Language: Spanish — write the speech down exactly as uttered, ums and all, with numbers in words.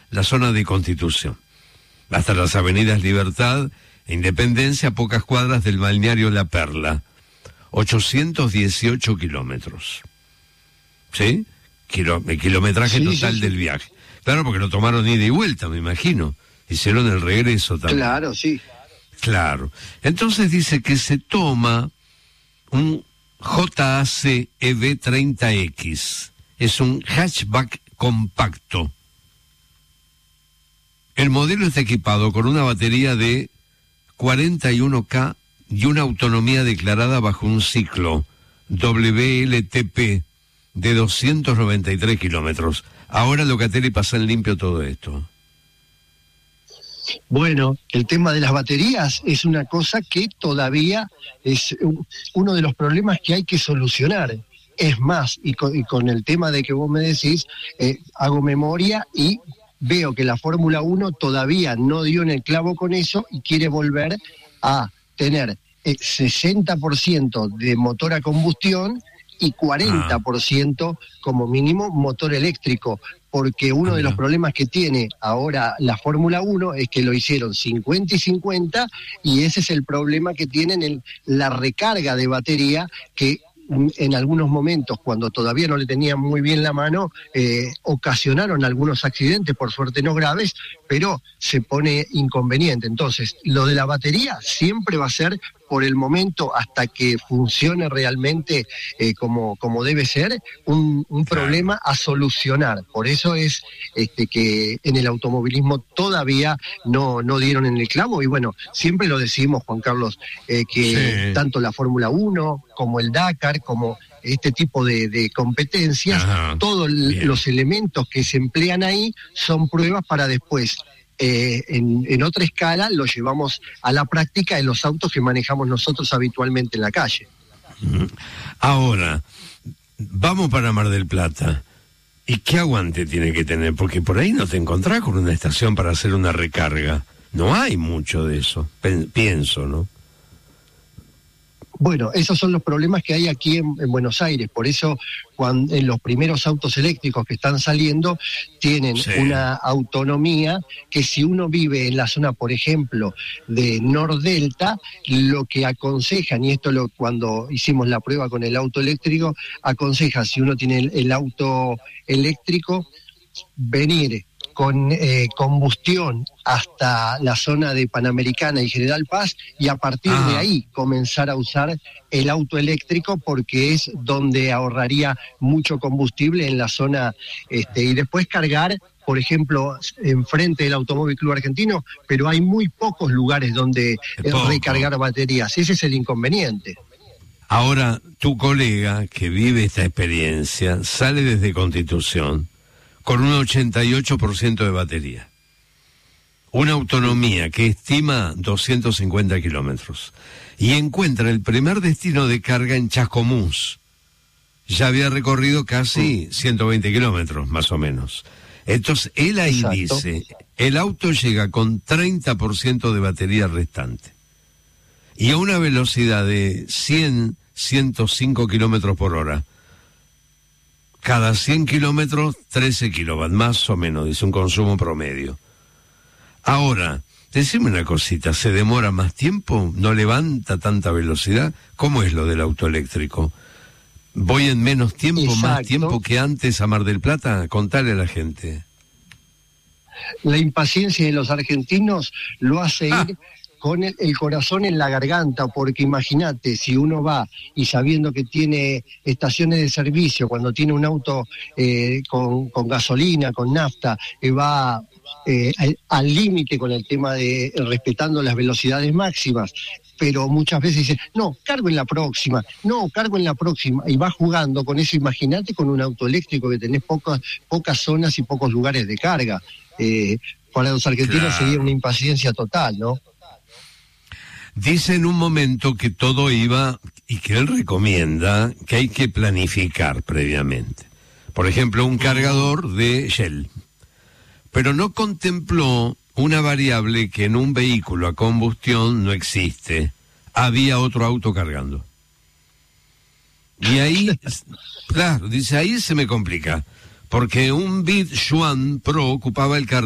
la zona de Constitución, hasta las avenidas Libertad e Independencia, a pocas cuadras del balneario La Perla. ochocientos dieciocho kilómetros. ¿Sí? Kilo, el kilometraje sí, total sí, sí. del viaje. Claro, porque lo tomaron ida y vuelta, me imagino. Hicieron el regreso también. Claro, sí. Claro. Entonces dice que se toma un J A C E V treinta X. Es un hatchback compacto. El modelo está equipado con una batería de cuarenta y uno kilovatios y una autonomía declarada bajo un ciclo W L T P de doscientos noventa y tres kilómetros. Ahora, Locatelli, pasa en limpio todo esto. Bueno, el tema de las baterías es una cosa que todavía es uno de los problemas que hay que solucionar. Es más, y con, y con el tema de que vos me decís, eh, hago memoria y veo que la Fórmula uno todavía no dio en el clavo con eso y quiere volver a tener eh, sesenta por ciento de motor a combustión y cuarenta por ciento como mínimo motor eléctrico, porque uno de los problemas que tiene ahora la Fórmula uno es que lo hicieron cincuenta y cincuenta, y ese es el problema que tienen en la recarga de batería, que en algunos momentos, cuando todavía no le tenían muy bien la mano, eh, ocasionaron algunos accidentes, por suerte no graves, pero se pone inconveniente. Entonces, lo de la batería siempre va a ser, por el momento, hasta que funcione realmente eh, como, como debe ser, un, un problema a solucionar. Por eso es este, que en el automovilismo todavía no, no dieron en el clavo, y bueno, siempre lo decimos, Juan Carlos, eh, que sí. tanto la Fórmula uno como el Dakar, como este tipo de, de competencias, Ajá, todos bien. los elementos que se emplean ahí son pruebas para después, eh, en, en otra escala, lo llevamos a la práctica en los autos que manejamos nosotros habitualmente en la calle. Ahora, vamos para Mar del Plata. ¿Y qué aguante tiene que tener? Porque por ahí no te encontrás con una estación para hacer una recarga. No hay mucho de eso, pienso, ¿no? Bueno, esos son los problemas que hay aquí en, en Buenos Aires. Por eso, cuando en los primeros autos eléctricos que están saliendo, tienen sí. una autonomía que, si uno vive en la zona, por ejemplo, de Nordelta, lo que aconsejan, y esto lo cuando hicimos la prueba con el auto eléctrico, aconseja, si uno tiene el, el auto eléctrico, venir con eh, combustión hasta la zona de Panamericana y General Paz, y a partir ah. de ahí comenzar a usar el auto eléctrico, porque es donde ahorraría mucho combustible en la zona, este, y después cargar, por ejemplo, enfrente del Automóvil Club Argentino, pero hay muy pocos lugares donde Poco. recargar baterías. Ese es el inconveniente. Ahora, tu colega que vive esta experiencia sale desde Constitución con un ochenta y ocho por ciento de batería, una autonomía que estima doscientos cincuenta kilómetros, y encuentra el primer destino de carga en Chascomús. Ya había recorrido casi ciento veinte kilómetros, más o menos. Entonces, él ahí Exacto. dice, el auto llega con treinta por ciento de batería restante, y a una velocidad de cien, ciento cinco kilómetros por hora. Cada cien kilómetros, trece kilovatios, más o menos, dice un consumo promedio. Ahora, decime una cosita, ¿se demora más tiempo? ¿No levanta tanta velocidad? ¿Cómo es lo del auto eléctrico? ¿Voy en menos tiempo, Exacto. más tiempo que antes a Mar del Plata? Contale a la gente. La impaciencia de los argentinos lo hace ah. ir con el, el corazón en la garganta, porque imagínate, si uno va y sabiendo que tiene estaciones de servicio, cuando tiene un auto eh, con, con gasolina, con nafta, eh, va eh, al límite con el tema de respetando las velocidades máximas, pero muchas veces dice, no, cargo en la próxima, no, cargo en la próxima, y va jugando con eso. Imagínate con un auto eléctrico que tenés pocas, pocas zonas y pocos lugares de carga. Eh, para los argentinos claro. sería una impaciencia total, ¿no? Dice en un momento que todo iba, y que él recomienda que hay que planificar previamente. Por ejemplo, un cargador de Shell. Pero no contempló una variable que en un vehículo a combustión no existe. Había otro auto cargando. Y ahí, claro, dice, ahí se me complica. Porque un Bit Xuan Pro ocupaba el cargador